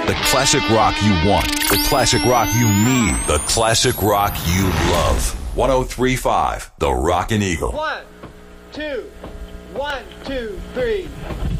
The classic rock you want. The classic rock you need. The classic rock you love. 103.5 The Rockin' Eagle. 1, 2, 1, 2, 3.